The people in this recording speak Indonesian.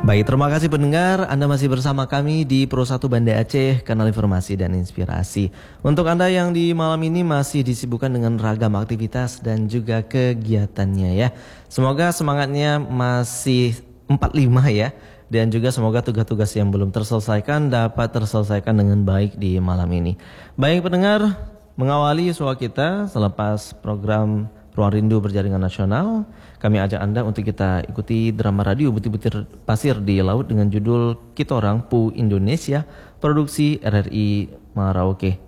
Baik, terima kasih pendengar. Anda masih bersama kami di Pro 1 Banda Aceh, kanal informasi dan inspirasi. Untuk Anda yang di malam ini masih disibukkan dengan ragam aktivitas dan juga kegiatannya ya. Semoga semangatnya masih 45 ya. Dan juga semoga tugas-tugas yang belum terselesaikan dapat terselesaikan dengan baik di malam ini. Baik pendengar, mengawali suara kita selepas program Ruang Rindu Berjaringan Nasional, kami ajak Anda untuk kita ikuti drama radio Butir-Butir Pasir di Laut dengan judul Kitorang Pu Indonesia, produksi RRI Merauke.